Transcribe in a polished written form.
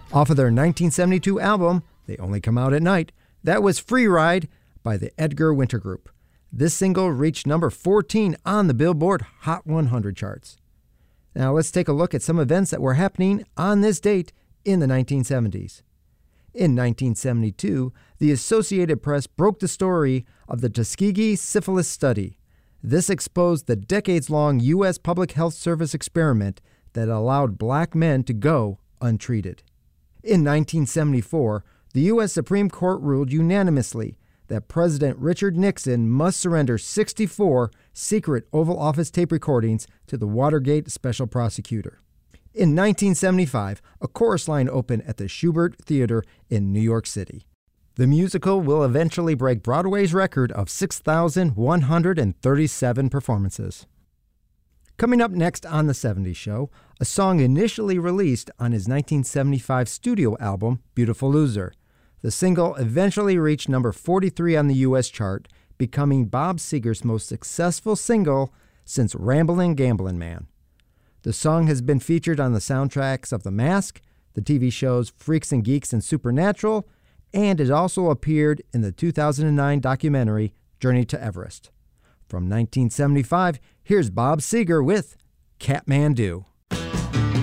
Off of their 1972 album, They Only Come Out at Night, that was Free Ride by the Edgar Winter Group. This single reached number 14 on the Billboard Hot 100 charts. Now let's take a look at some events that were happening on this date in the 1970s. In 1972, the Associated Press broke the story of the Tuskegee syphilis study. This exposed the decades-long U.S. Public Health Service experiment that allowed black men to go untreated. In 1974, the U.S. Supreme Court ruled unanimously that President Richard Nixon must surrender 64 secret Oval Office tape recordings to the Watergate Special Prosecutor. In 1975, a chorus line opened at the Shubert Theater in New York City. The musical will eventually break Broadway's record of 6,137 performances. Coming up next on The 70s Show, a song initially released on his 1975 studio album, Beautiful Loser. The single eventually reached number 43 on the U.S. chart, becoming Bob Seger's most successful single since Ramblin' Gamblin' Man. The song has been featured on the soundtracks of The Mask, the TV shows Freaks and Geeks and Supernatural, and it also appeared in the 2009 documentary Journey to Everest. From 1975, here's Bob Seger with Kathmandu.